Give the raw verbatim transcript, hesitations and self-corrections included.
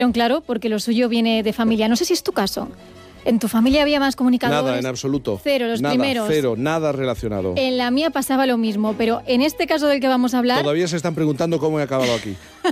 Claro, porque lo suyo viene de familia. No sé si es tu caso. ¿En tu familia había más comunicadores? Nada, en absoluto. Cero, los nada, primeros. Cero, nada relacionado. En la mía pasaba lo mismo, pero en este caso del que vamos a hablar... Todavía se están preguntando cómo he acabado aquí.